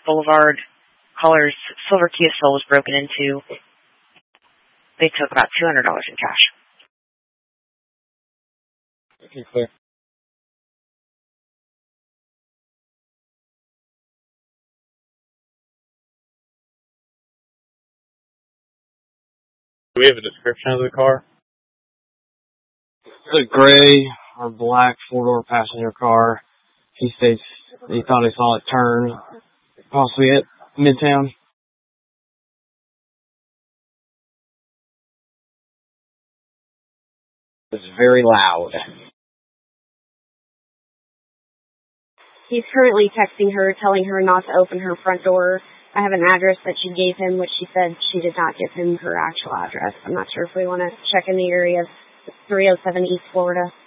Boulevard. Caller's silver Kia Soul was broken into. They took about $200 in cash. Okay, clear. Do we have a description of the car? It's a gray or black four-door passenger car. He states he thought he saw it turn, possibly at Midtown. It's very loud. He's currently texting her, telling her not to open her front door. I have an address that she gave him, which she said she did not give him her actual address. I'm not sure if we want to check in the area of 307 East Florida.